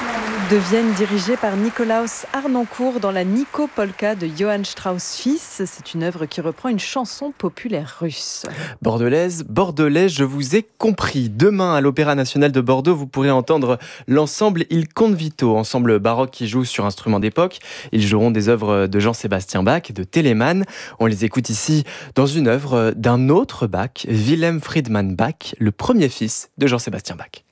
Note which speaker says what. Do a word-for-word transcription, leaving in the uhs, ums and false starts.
Speaker 1: de Vienne, dirigée par Nikolaus Harnoncourt dans la Nico Polka de Johann Strauss fils. C'est une œuvre qui reprend une chanson populaire russe.
Speaker 2: Bordelaise, Bordelais, je vous ai compris. Demain, à l'Opéra National de Bordeaux, vous pourrez entendre l'ensemble Il Convito, ensemble baroque qui joue sur instruments d'époque. Ils joueront des œuvres de Jean-Sébastien Bach et de Telemann. On les écoute ici dans une œuvre d'un autre Bach, Wilhelm Friedmann Bach, le premier fils de Jean-Sébastien Bach.